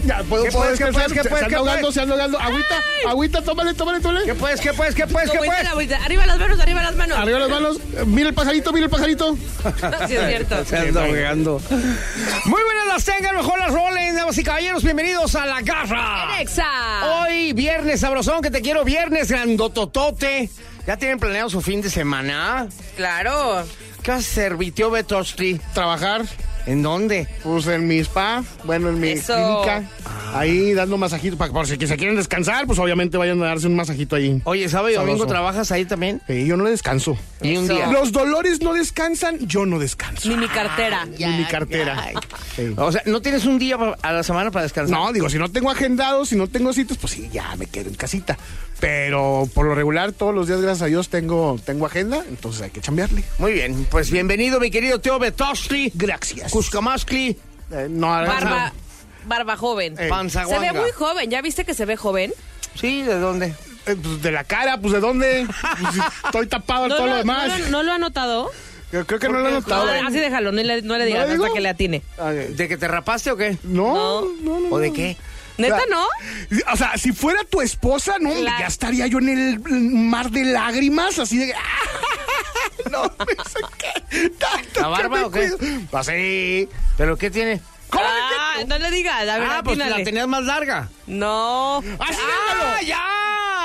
Ya, ¿puedo descansar? Se anda ahogando. Agüita, tómale. ¿Qué puedes? Arriba las manos. Arriba las manos. Mira el pajarito. Sí, es cierto. Se anda ahogando. Muy buenas las tengan, mejor las rolen, damas y caballeros. Bienvenidos a La Garra. Exa. Hoy, viernes sabrosón, que te quiero. Viernes grandototote. ¿Ya tienen planeado su fin de semana? Claro. ¿Qué vas a hacer, Vitio Betostri? Trabajar. ¿En dónde? Pues en mi spa, en mi Eso. clínica, ahí dando masajitos, por si se quieren descansar, pues obviamente vayan a darse un masajito ahí. Oye, ¿sábado y domingo Sabroso. trabajas ahí también? Yo no le descanso. Y un Eso. día. Los dolores no descansan, yo no descanso. Ni mi cartera. Ni mi cartera. Sí. O sea, ¿no tienes un día a la semana para descansar? No, digo, si no tengo agendados, si no tengo citas, pues sí, ya me quedo en casita. Pero por lo regular, todos los días, gracias a Dios, tengo agenda, entonces hay que chambearle. Muy bien, pues bienvenido, mi querido Teo Betostri. Gracias. Cuscamascli. Barba joven. Panzaguanga. Se ve muy joven. ¿Ya viste que se ve joven? Sí, ¿de dónde? Pues de la cara, pues ¿de dónde? Pues, si estoy tapado en todo lo demás. ¿No lo ha notado? Creo que no lo he notado. Así déjalo, no le digas digo? hasta que le atine. ¿De que te rapaste o qué? No. ¿O de qué? ¿Neta no? O sea, si fuera tu esposa, no, Claro. ya estaría yo en el mar de lágrimas, así de... No me saqué tanto. ¿La barba que me o qué? cuido. Pues sí. ¿Pero qué tiene? ¿Cómo No le digas, a ver, Pues atínale. la tenías más larga. No. ¡Así ¡Ah, déjalo! ya!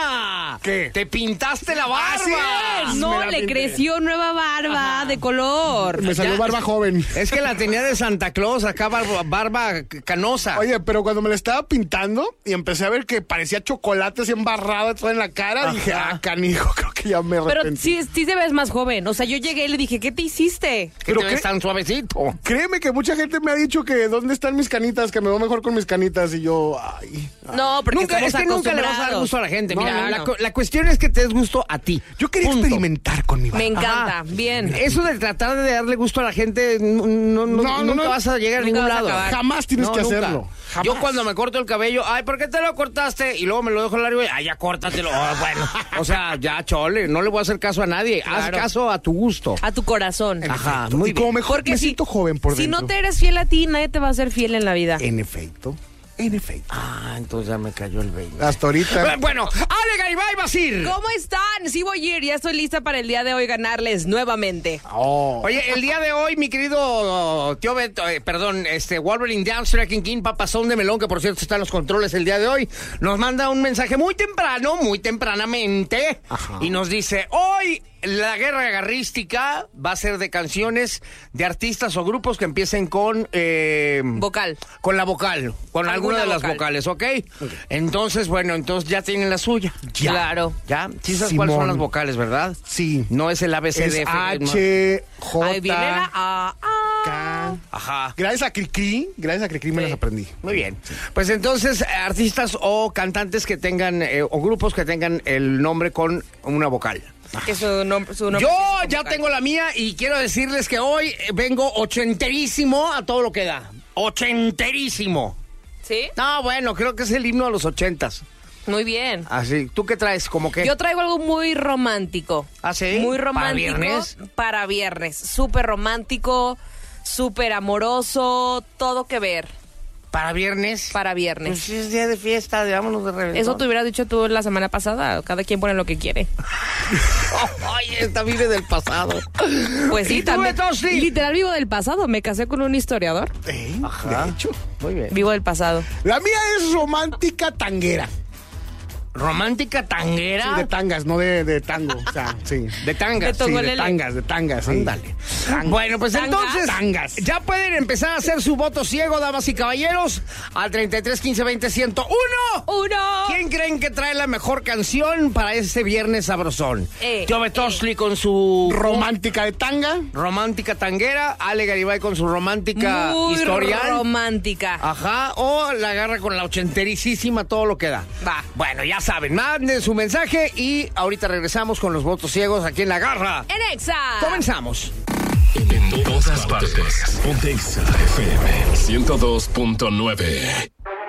¿Qué? Te pintaste la barba. Así es. No, me la le pinté. creció nueva barba de color. Me salió Ya. barba joven. Es que la tenía de Santa Claus, acá barba canosa. Oye, pero cuando me la estaba pintando y empecé a ver que parecía chocolate así embarrado todo en la cara, dije, canijo, creo que ya me Pero arrepentí. sí te ves más joven. O sea, yo llegué y le dije, ¿qué te hiciste? que ¿pero te qué? ves tan suavecito. Créeme que mucha gente me ha dicho que ¿dónde están mis canitas? Que me veo mejor con mis canitas. Y yo, ay. No, porque Nunca, estamos es que nunca le vas a dar acostumbrados. gusto a la gente. No, Mira, no. la cuestión es que te des gusto a ti. Yo quería Punto. experimentar con mi barba. Me encanta, Ajá. bien. Eso de tratar de darle gusto a la gente, nunca vas a llegar a Nunca ningún vas a lado. acabar. Jamás tienes que nunca. hacerlo. Jamás. Yo cuando me corto el cabello, ay, ¿por qué te lo cortaste? Y luego me lo dejo largo y, ay, ya córtatelo. Bueno, o sea, ya chole, no le voy a hacer caso a nadie. Haz Claro. caso a tu gusto. A tu corazón. Ajá, Y muy como bien. mejor Porque me si- siento joven por Si dentro. no te eres fiel a ti, nadie te va a ser fiel en la vida. En efecto. Ah, entonces ya me cayó el 20. Hasta ahorita. Bueno, Ale Garibay vas a ir. ¿Cómo están? Sí voy a ir, ya estoy lista para el día de hoy ganarles nuevamente. Oh. Oye, el día de hoy, mi querido tío Beto, Wolverine Downstreet King Papazón de Melón, que por cierto está en los controles el día de hoy, nos manda un mensaje muy tempranamente, y nos dice, hoy la guerra garrística va a ser de canciones de artistas o grupos que empiecen con... Vocal. Con la vocal, con alguna de las vocal. vocales, ¿ok? Entonces, bueno, entonces ya tienen la suya. Ya. Claro. ¿Ya? Sí sabes Simón. cuáles son las vocales, ¿verdad? Sí. No es el ABCD. Es H, J, Ahí viene la A. K. Ajá. Gracias a Cricri me las aprendí. Muy bien. Pues entonces, artistas o cantantes que tengan, o grupos que tengan el nombre con una vocal. Que su nombre Yo ya tengo la mía y quiero decirles que hoy vengo ochenterísimo a todo lo que da. Ochenterísimo. ¿Sí? No, bueno, creo que es el himno de los 80s. Muy bien. Así, ¿tú qué traes? ¿Cómo qué? Yo traigo algo muy romántico. ¿Ah, sí? Muy ¿Para romántico. viernes? Para viernes. Súper romántico, súper amoroso, todo que ver. ¿Para viernes? Para viernes. Pues es día de fiesta, vámonos de reventón. Eso te hubieras dicho tú la semana pasada. Cada quien pone lo que quiere. Ay, esta vive del pasado. Pues sí, ¿Y tú, también. Betosli? Literal vivo del pasado. Me casé con un historiador. Ajá. De hecho. Muy bien. Vivo del pasado. La mía es romántica tanguera. ¿Romántica tanguera? Sí, de tangas, no de tango. O sea, sí. De tangas. De Sí, tongolele. de tangas, sí. Ándale. Bueno, pues Tangas. entonces Tangas. ya pueden empezar a hacer su voto ciego, damas y caballeros, al 33 15 20 101. ¡Uno! ¿Quién creen que trae la mejor canción para este viernes sabrosón? Tío Betosli con su Romántica de tanga. romántica tanguera, Ale Garibay con su romántica Muy historial. romántica. Ajá, o la agarra con la ochenterísima, todo lo que da. Va. Bueno, ya saben, manden su mensaje y ahorita regresamos con los votos ciegos aquí en La Garra. En Exa. Comenzamos. En todas partes. Ponte Exa FM 102.9.